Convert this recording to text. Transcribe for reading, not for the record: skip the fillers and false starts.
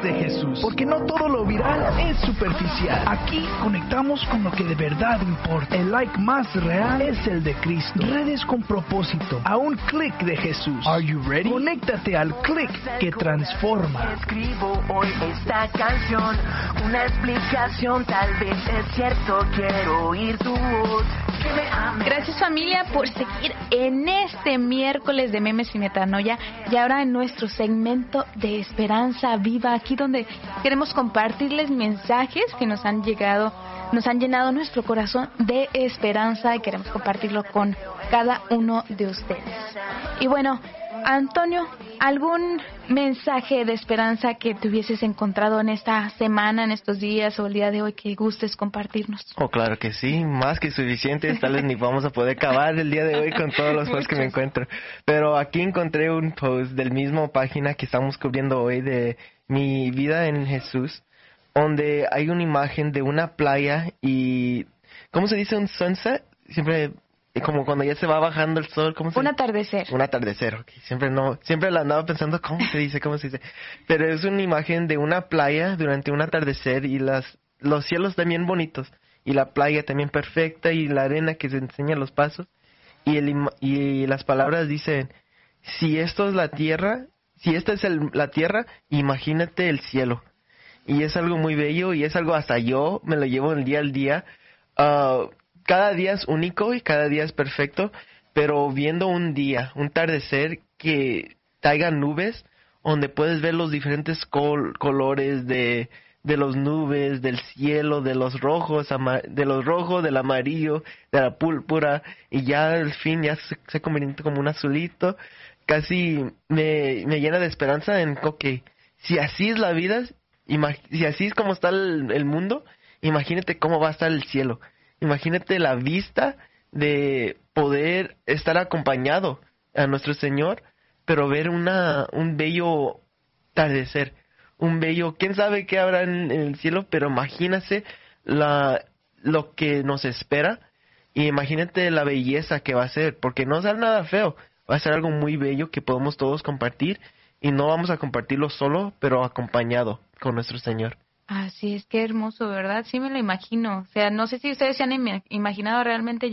de Jesús, porque no todo lo viral es superficial. Aquí conectamos con lo que de verdad importa. El like más real es el de Cristo. Redes con propósito, a un clic de Jesús. Are you ready? Conéctate al clic que transforma. Escribo hoy esta canción, una explicación, tal vez es cierto, quiero oír tu voz. Gracias, familia, por seguir en este miércoles de memes y metanoia, y ahora en nuestro segmento de Esperanza Viva, aquí donde queremos compartirles mensajes que nos han llenado nuestro corazón de esperanza y queremos compartirlo con cada uno de ustedes. Y bueno, Antonio, ¿algún mensaje de esperanza que te hubieses encontrado en esta semana, en estos días o el día de hoy que gustes compartirnos? Oh, claro que sí, más que suficiente. Tal vez ni vamos a poder acabar el día de hoy con todos los posts que me encuentro. Pero aquí encontré un post del mismo página que estamos cubriendo hoy de mi vida en Jesús, donde hay una imagen de una playa y, ¿cómo se dice? Un sunset. Siempre, como cuando ya se va bajando el sol, ¿cómo se dice? Un atardecer. Un atardecer, ok. Siempre la andaba pensando, ¿cómo se dice? Pero es una imagen de una playa durante un atardecer y los cielos también bonitos y la playa también perfecta y la arena que se enseña los pasos y las palabras dicen, si esto es la tierra, si esta es la tierra, imagínate el cielo. Y es algo muy bello y es algo hasta yo me lo llevo el día al día. Cada día es único y cada día es perfecto, pero viendo un atardecer que traiga nubes, donde puedes ver los diferentes colores de los nubes, del cielo, de los rojos, del amarillo, de la púrpura, y ya al fin ya se convierte como un azulito, casi me llena de esperanza en que si así es la vida, si así es como está el mundo, imagínate cómo va a estar el cielo. Imagínate la vista de poder estar acompañado a nuestro Señor, pero ver un bello atardecer, quién sabe qué habrá en el cielo, pero imagínate lo que nos espera y imagínate la belleza que va a ser, porque no va a ser nada feo, va a ser algo muy bello que podemos todos compartir y no vamos a compartirlo solo, pero acompañado con nuestro Señor. Así es, qué hermoso, ¿verdad? Sí me lo imagino. O sea, no sé si ustedes se han imaginado realmente